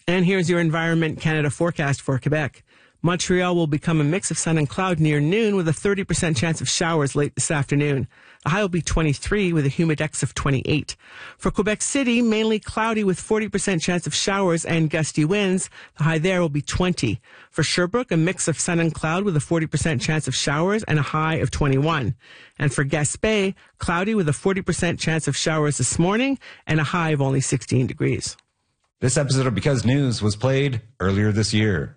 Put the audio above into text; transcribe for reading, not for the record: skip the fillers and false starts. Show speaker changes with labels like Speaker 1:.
Speaker 1: And here's your Environment Canada forecast for Quebec. Montreal will become a mix of sun and cloud near noon with a 30% chance of showers late this afternoon. The high will be 23 with a humidex of 28. For Quebec City, mainly cloudy with 40% chance of showers and gusty winds. The high there will be 20. For Sherbrooke, a mix of sun and cloud with a 40% chance of showers and a high of 21. And for Gaspé, cloudy with a 40% chance of showers this morning and a high of only 16 degrees.
Speaker 2: This episode of Because News was played earlier this year.